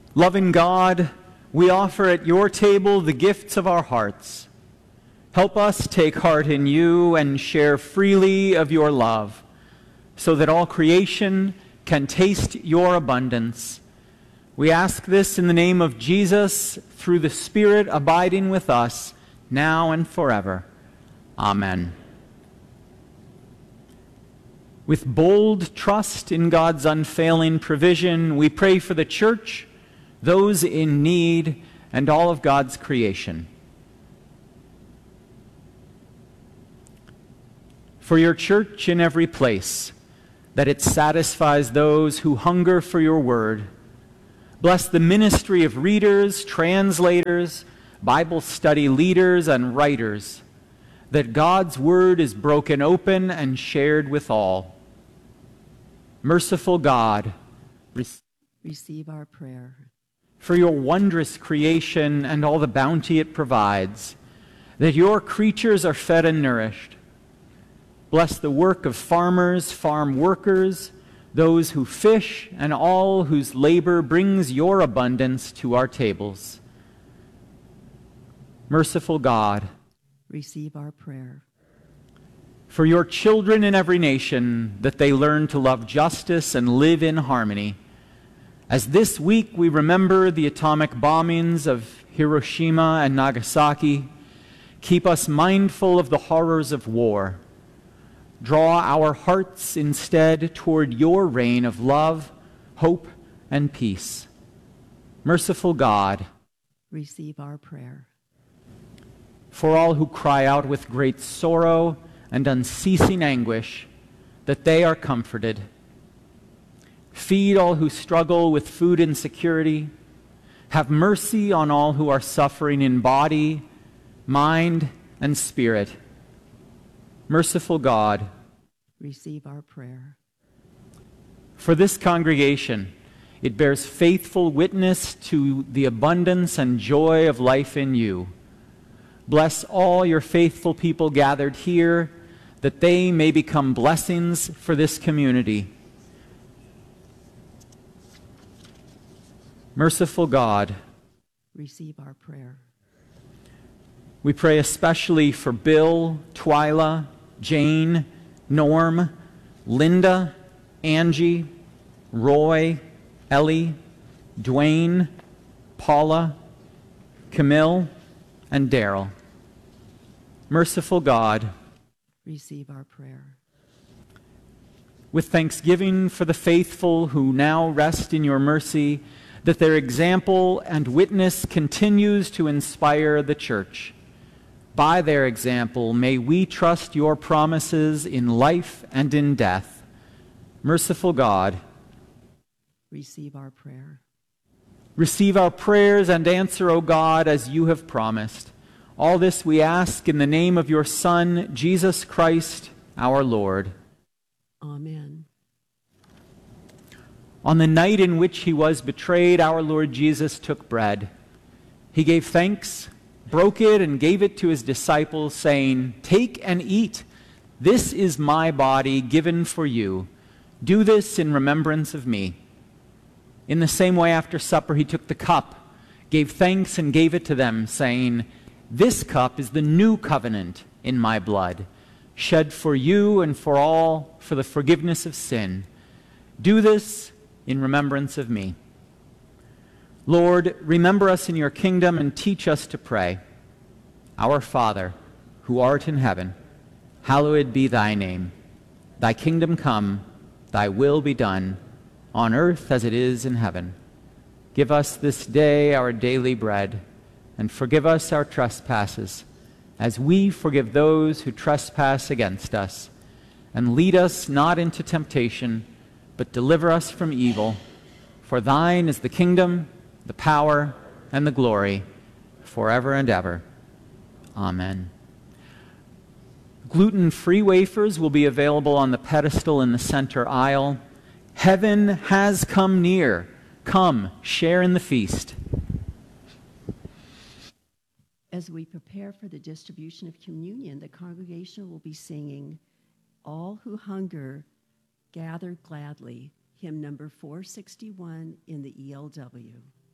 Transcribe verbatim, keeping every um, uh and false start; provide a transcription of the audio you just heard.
Loving God, we offer at your table the gifts of our hearts. Help us take heart in you and share freely of your love, so that all creation can taste your abundance. We ask this in the name of Jesus, through the Spirit abiding with us, now and forever. Amen. With bold trust in God's unfailing provision, we pray for the church, those in need, and all of God's creation. For your church in every place, that it satisfies those who hunger for your word. Bless the ministry of readers, translators, Bible study leaders, and writers, that God's word is broken open and shared with all. Merciful God, receive our prayer. For your wondrous creation and all the bounty it provides, that your creatures are fed and nourished. Bless the work of farmers, farm workers, those who fish, and all whose labor brings your abundance to our tables. Merciful God, receive our prayer. For your children in every nation, that they learn to love justice and live in harmony. As this week we remember the atomic bombings of Hiroshima and Nagasaki, keep us mindful of the horrors of war. Draw our hearts instead toward your reign of love, hope, and peace. Merciful God, receive our prayer. For all who cry out with great sorrow and unceasing anguish, that they are comforted. Feed all who struggle with food insecurity. Have mercy on all who are suffering in body, mind, and spirit. Merciful God, receive our prayer. For this congregation, it bears faithful witness to the abundance and joy of life in you. Bless all your faithful people gathered here, that they may become blessings for this community. Merciful God, receive our prayer. We pray especially for Bill, Twyla, Jane, Norm, Linda, Angie, Roy, Ellie, Dwayne, Paula, Camille, and Daryl. Merciful God, receive our prayer. With thanksgiving for the faithful who now rest in your mercy, that their example and witness continues to inspire the church. By their example, may we trust your promises in life and in death. Merciful God, receive our prayer. Receive our prayers and answer, O God, as you have promised. All this we ask in the name of your Son, Jesus Christ, our Lord. Amen. On the night in which he was betrayed, our Lord Jesus took bread. He gave thanks, broke it, and gave it to his disciples, saying, "Take and eat. This is my body given for you. Do this in remembrance of me." In the same way, after supper, he took the cup, gave thanks, and gave it to them, saying, "This cup is the new covenant in my blood, shed for you and for all for the forgiveness of sin. Do this in remembrance of me." Lord, remember us in your kingdom and teach us to pray. Our Father, who art in heaven, hallowed be thy name. Thy kingdom come, thy will be done, on earth as it is in heaven. Give us this day our daily bread, and forgive us our trespasses, as we forgive those who trespass against us. And lead us not into temptation, but deliver us from evil. For thine is the kingdom, the power, and the glory, forever and ever. Amen. Gluten-free wafers will be available on the pedestal in the center aisle. Heaven has come near. Come, share in the feast. As we prepare for the distribution of communion, the congregation will be singing, "All Who Hunger, Gather Gladly," hymn number four sixty-one in the E L W.